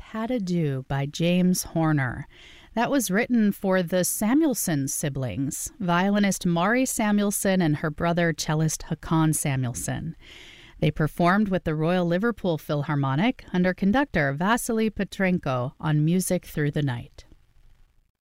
Pat Adieu by James Horner. That was written for the Samuelson siblings, violinist Mari Samuelson and her brother cellist Hakan Samuelson. They performed with the Royal Liverpool Philharmonic under conductor Vasily Petrenko on Music Through the Night.